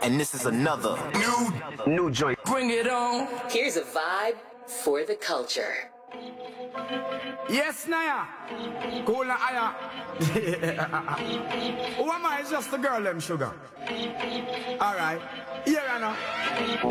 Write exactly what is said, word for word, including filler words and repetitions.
and this is another new, new joint. Bring it on. Here's a vibe for the culture. Yes, Naya. Cool na aya. Who am I? It's just the girl, them sugar. Alright. Here, Anna.